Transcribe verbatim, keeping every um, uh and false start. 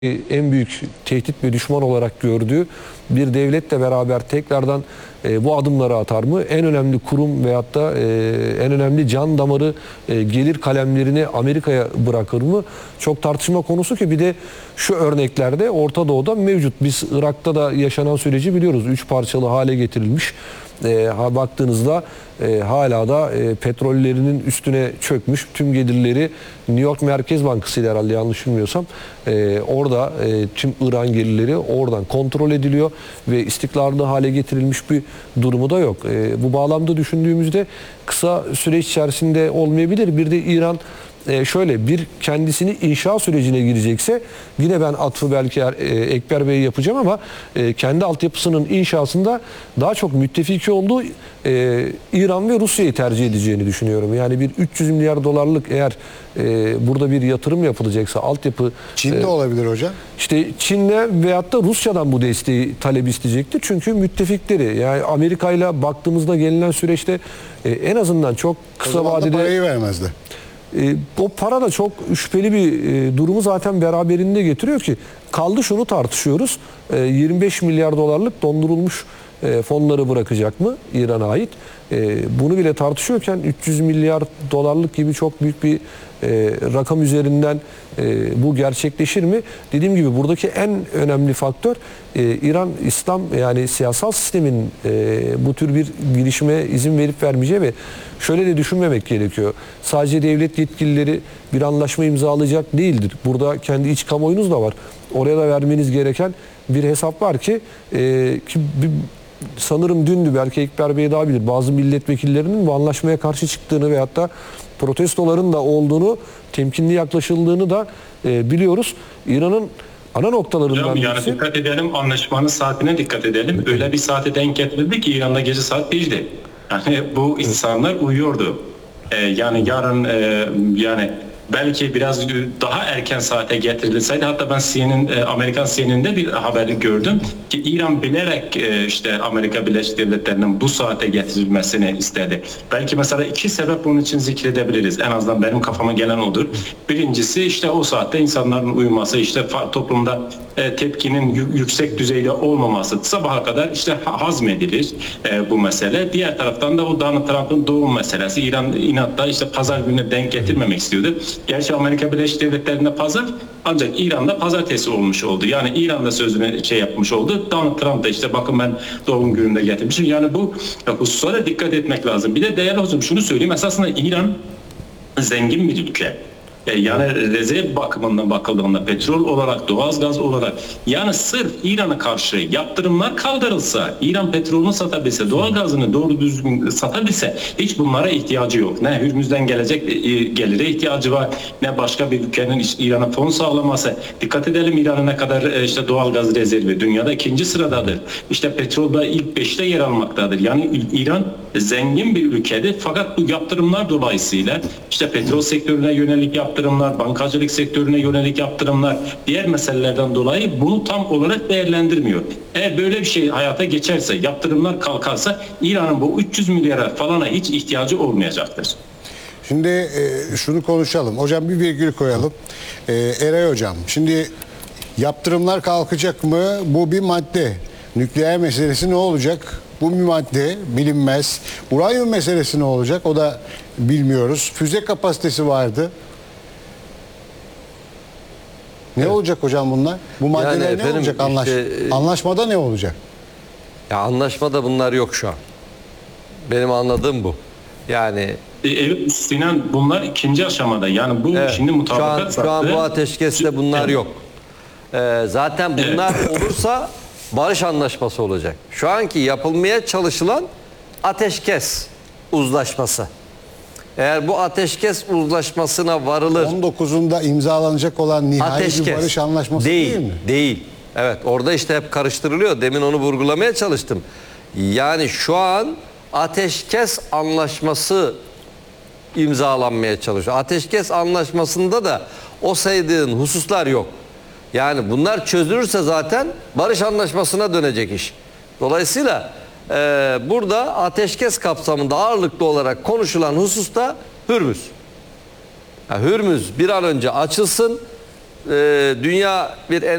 en büyük tehdit ve düşman olarak gördüğü bir devletle beraber tekrardan e, bu adımları atar mı? En önemli kurum veyahut da e, en önemli can damarı e, gelir kalemlerini Amerika'ya bırakır mı? Çok tartışma konusu ki bir de şu örneklerde Orta Doğu'da mevcut. Biz Irak'ta da yaşanan süreci biliyoruz. Üç parçalı hale getirilmiş. E, ha, baktığınızda e, hala da e, petrollerinin üstüne çökmüş. Tüm gelirleri New York Merkez Bankası ile herhalde yanlış bilmiyorsam e, orada e, tüm İran gelirleri oradan kontrol ediliyor ve istikrarlı hale getirilmiş bir durumu da yok. E, bu bağlamda düşündüğümüzde kısa süreç içerisinde olmayabilir. Bir de İran e, şöyle bir kendisini inşa sürecine girecekse yine ben atfı belki e, Ekber Bey'e yapacağım ama e, kendi altyapısının inşasında daha çok müttefiki olduğu e, İran ve Rusya'yı tercih edeceğini düşünüyorum. Yani bir üç yüz milyar dolarlık eğer e, burada bir yatırım yapılacaksa altyapı... Çin'de e, olabilir hocam. İşte Çin'le veyahut da Rusya'dan bu desteği talep isteyecektir. Çünkü müttefikleri yani Amerika ile baktığımızda gelinen süreçte e, en azından çok kısa vadede... parayı vermezdi. E, o para da çok şüpheli bir e, durumu zaten beraberinde getiriyor ki kaldı şunu tartışıyoruz. E, yirmi beş milyar dolarlık dondurulmuş e, fonları bırakacak mı İran'a ait? E, bunu bile tartışıyorken üç yüz milyar dolarlık gibi çok büyük bir e, rakam üzerinden e, bu gerçekleşir mi? Dediğim gibi buradaki en önemli faktör e, İran İslam yani siyasal sistemin e, bu tür bir girişime izin verip vermeyeceği ve şöyle de düşünmemek gerekiyor. Sadece devlet yetkilileri bir anlaşma imzalayacak değildir. Burada kendi iç kamuoyunuz da var. Oraya da vermeniz gereken bir hesap var ki, e, ki bir, sanırım dündü belki Ekber Bey daha bilir. Bazı milletvekillerinin bu anlaşmaya karşı çıktığını veyahut da protestoların da olduğunu, temkinli yaklaşıldığını da e, biliyoruz. İran'ın ana noktalarından Hocam, yani birisi... dikkat edelim, anlaşmanın saatine dikkat edelim. Öyle bir saate denk getirildi ki İran'da gece saat birdi. Yani bu insanlar uyuyordu. Ee, yani yarın e, yani belki biraz daha erken saate getirilseydi, hatta ben C N N, Amerikan C N N'de bir haberi gördüm ki İran bilerek işte Amerika Birleşik Devletleri'nin bu saate getirilmesini istedi. Belki mesela iki sebep bunun için zikredebiliriz. En azından benim kafama gelen odur. Birincisi işte o saatte insanların uyuması, işte toplumda tepkinin yüksek düzeyde olmaması, sabaha kadar işte hazmedilir bu mesele. Diğer taraftan da o Donald Trump'ın doğum meselesi. İran inatla işte pazar gününe denk getirmemek istiyordu. Gerçi Amerika Birleşik Devletleri'nde pazar, ancak İran'da pazartesi olmuş oldu. Yani İran'da sözüne şey yapmış oldu. Donald Trump da işte bakın ben doğum gününde getirmişim. Yani bu hususlara dikkat etmek lazım. Bir de değerli hocam şunu söyleyeyim. Esasında İran zengin bir ülke. Yani rezerv bakımından bakıldığında petrol olarak, doğalgaz olarak, yani sırf İran'a karşı yaptırımlar kaldırılsa, İran petrolünü satabilse, doğalgazını doğru düzgün satabilse hiç bunlara ihtiyacı yok. Ne Hürmüz'den gelecek gelire ihtiyacı var, ne başka bir ülkenin İran'a fon sağlaması. Dikkat edelim, İran'a ne kadar işte doğalgaz rezervi dünyada ikinci sıradadır. İşte petrolda ilk beşte yer almaktadır. Yani İran zengin bir ülkedir. Fakat bu yaptırımlar dolayısıyla işte petrol sektörüne yönelik yaptırımlar, yaptırımlar, bankacılık sektörüne yönelik yaptırımlar, diğer meselelerden dolayı bunu tam olarak değerlendirmiyor. Eğer böyle bir şey hayata geçerse, yaptırımlar kalkarsa İran'ın bu üç yüz milyara falana hiç ihtiyacı olmayacaktır. Şimdi e, şunu konuşalım. Hocam bir virgül koyalım. E, Eray hocam, şimdi yaptırımlar kalkacak mı? Bu bir madde. Nükleer meselesi ne olacak? Bu bir madde, bilinmez. Uranyum meselesi ne olacak? O da bilmiyoruz. Füze kapasitesi vardı. Ne evet. olacak hocam bunlar? Bu maddeler yani efendim, ne olacak? Anlaş işte, Anlaşmada ne olacak? Ya anlaşmada bunlar yok şu an. Benim anladığım bu. Yani evet Sinan, bunlar ikinci aşamada. Yani bu evet, şimdi mutabakat şu an, şu an bu ateşkeste bunlar yok. Ee, zaten bunlar evet. olursa barış anlaşması olacak. Şu anki yapılmaya çalışılan ateşkes uzlaşması. Eğer bu ateşkes uzlaşmasına varılır. on dokuzunda imzalanacak olan nihai ateşkes. bir barış anlaşması değil, değil mi? Değil. Evet, orada işte hep karıştırılıyor. Demin onu vurgulamaya çalıştım. Yani şu an ateşkes anlaşması imzalanmaya çalışıyor. Ateşkes anlaşmasında da o saydığın hususlar yok. Yani bunlar çözülürse zaten barış anlaşmasına dönecek iş. Dolayısıyla e, burada ateşkes kapsamında ağırlıklı olarak konuşulan husus da Hürmüz. Yani Hürmüz bir an önce açılsın. e, dünya bir